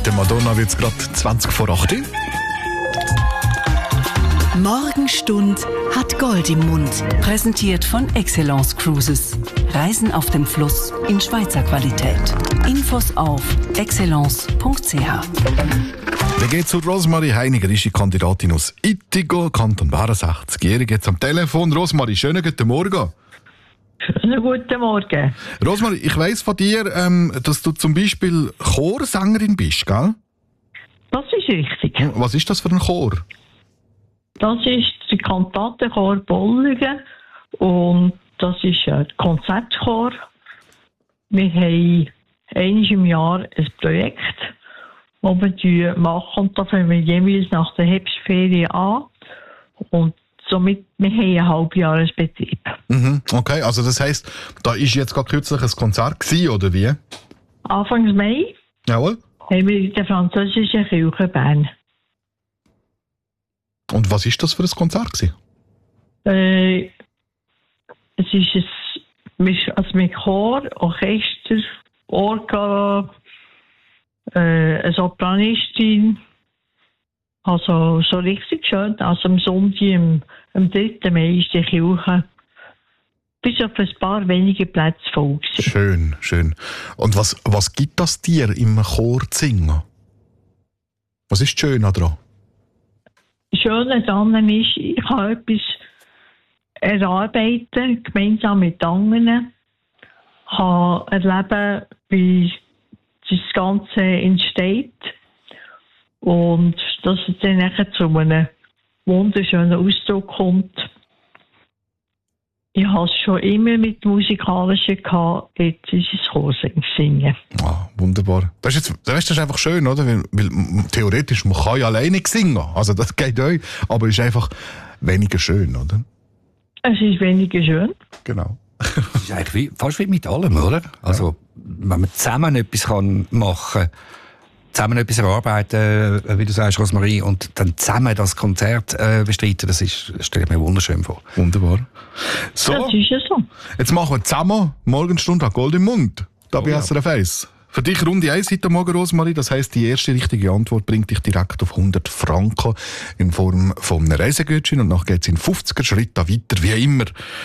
Mit der Madonna wird es gerade 20 vor 8 Uhr. Morgenstund hat Gold im Mund. Präsentiert von Excellence Cruises. Reisen auf dem Fluss in Schweizer Qualität. Infos auf excellence.ch. Dann geht zu Rosmarie Heiniger, ist die Kandidatin aus Ittigo, Kanton Bern, 60-Jährige. Jetzt am Telefon. Rosmarie, schönen guten Morgen. Schönen guten Morgen. Rosmarie, ich weiss von dir, dass du zum Beispiel Chorsängerin bist, gell? Das ist richtig. Was ist das für ein Chor? Das ist der Kantatenchor Bollingen und das ist ein Konzertchor. Wir haben einmal im Jahr ein Projekt, das wir machen, und da fangen wir jeweils nach der Herbstferien an. Und somit, wir haben einen Halbjahresbetrieb. Okay, also das heisst, da ist jetzt gerade kürzlich ein Konzert gewesen, oder wie? Anfangs Mai Jawohl. haben wir in der französischen Kirche Bern. Und was ist das für ein Konzert gewesen? Es ist mit Chor, Orchester, Orgel, eine Sopranistin. Also so richtig schön. Also am Sonntag, am 3. Mai ist die Kirche bis auf ein paar wenige Plätze voll gewesen. Schön, schön. Und was gibt das dir im Chor zu singen? Was ist schön daran? Das Schöne daran ist, ich kann etwas erarbeiten, gemeinsam mit anderen. Ich kann erleben, wie das Ganze entsteht. Und dass es dann nachher zu einem wunderschönen Ausdruck kommt. Ich habe es schon immer mit Musikalischen gehabt, jetzt ist es Chorsingen. Ah, wunderbar. Das ist einfach schön, oder? Weil theoretisch, man kann ja alleine singen. Also das geht euch, aber es ist einfach weniger schön, oder? Es ist weniger schön. Genau. Das ist eigentlich fast wie mit allem, oder? Also, wenn man zusammen etwas machen kann, zusammen etwas erarbeiten, wie du sagst, Rosmarie, und dann zusammen das Konzert bestreiten, das stelle ich mir wunderschön vor. Wunderbar. So, Das ist ja so. jetzt machen wir zusammen Morgenstunde an Gold im Mund. Da bei SRF 1. Für dich Runde 1 heute Morgen, Rosmarie. Das heisst, die erste richtige Antwort bringt dich direkt auf 100 Franken in Form von einem Reisegutschein und nachher geht es in 50er Schritten weiter, wie immer.